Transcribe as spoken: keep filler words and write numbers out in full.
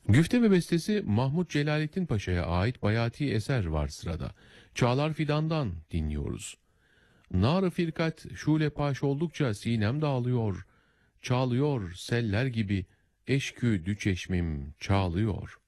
Güfte ve bestesi Mahmut Celalettin Paşa'ya ait bayati eser var sırada. Çağlar Fidan'dan dinliyoruz. Nar-ı firkat şule paş oldukça sinem dağılıyor. Çağlıyor seller gibi eşkü dü çeşmim çağlıyor.